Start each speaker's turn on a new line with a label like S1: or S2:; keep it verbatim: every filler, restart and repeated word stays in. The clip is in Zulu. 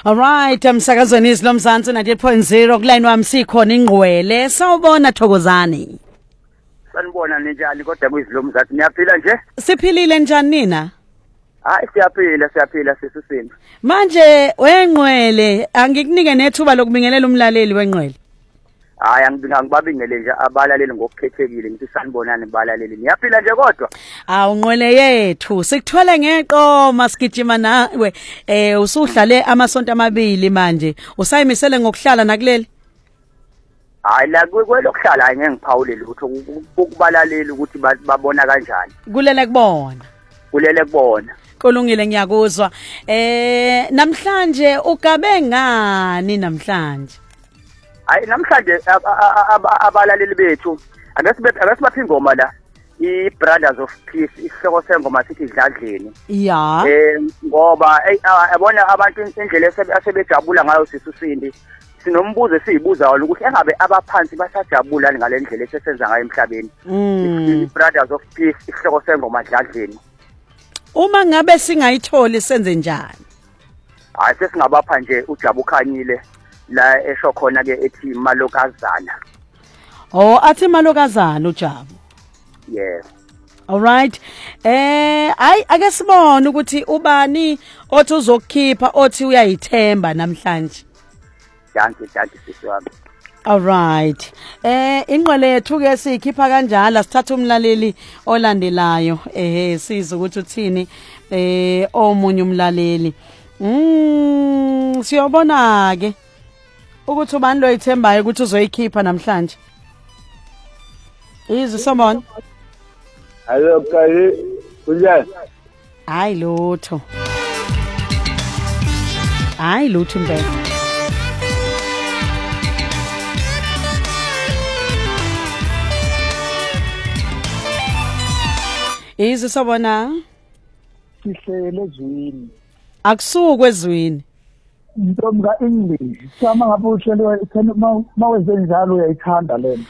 S1: Alright, umsakazweni isilomzansi ninety-eight point zero kuline wami sikhona ingqwele. Sawubona Thokozani.
S2: Sanibona ninjani kodwa kuyizilomzansi niyaphila nje?
S1: Siphilile njani nina?
S2: Hayi siyaphila siyaphila sisisini.
S1: Manje wengqwele angikunike nethuba lokubingelela umlaleli wengqwele.
S2: Hayi angibinga ngibabingele nje abalaleli ngokukhethekile ngithi sanibonani balaleli. Niyaphila nje kodwa?
S1: Awu ngqwele yethu sikuthola ngeqoma sigijima nawe eh usuhlale amasonto amabili manje usayimisele ngokuhlala nakuleli.
S2: Hayi la kwelokuhlala ngeke ngiphawule lutho ukubalaleli ukuthi babona kanjani.
S1: Kulele kubona.
S2: Kulele kubona.
S1: Kulungile ngiyakuzwa. Eh namhlanje ugabe ngani namhlanje?
S2: Hayi namhlanje abalaleli bethu angesibe angesibapha ingoma la i Brothers of Peace isihloko sengoma sithi idladleni.
S1: Ya.
S2: Eh ngoba yabona abantu indlela asebejabula ngayo sisusindi sinombuzo siyibuza wona ukuthi engabe abaphansi basajabula ngalendlela esesenza ngayo emhlabeni. I Brothers of Peace isihloko sengoma idladleni.
S1: Uma ngabe singayitholi senze njani?
S2: Hayi sesingabapha nje uJabu Khanyile la esho khona ke ethi malokazana.
S1: Oh athi malokazana uJabu.
S2: Yes.
S1: Alright. Eh ay ake sibone ukuthi ubani othi uzokukhipha othi uyayithemba namhlanje.
S2: Danke danke sisi wami.
S1: Alright. Eh inqwele yethu ke sikhipha kanjalo sithatha umlaleli olandelayo eh siza ukuthi uthini eh omunye umlaleli. Mm siyobona ke ukuthi ubani lo yithembayo ukuthi uzoyikhipha namhlanje. Izwe somon.
S3: Hello Kali, kunjani?
S1: Hayi lutho. Hayi lutho mbe. Izwe sobona.
S4: Sihlele ezwini.
S1: Akusuku ezwini.
S4: Intombi ka English. Sama ngabe uhlelwe mawenze njalo uyayithanda lena.